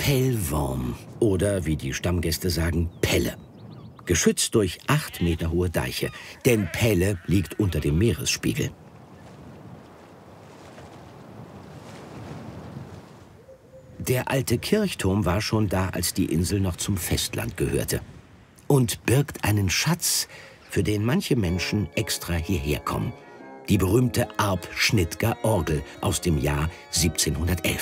Pellworm oder, wie die Stammgäste sagen, Pelle. Geschützt durch 8 Meter hohe Deiche, denn Pelle liegt unter dem Meeresspiegel. Der alte Kirchturm war schon da, als die Insel noch zum Festland gehörte. Und birgt einen Schatz, für den manche Menschen extra hierher kommen. Die berühmte Arp-Schnitger Orgel aus dem Jahr 1711.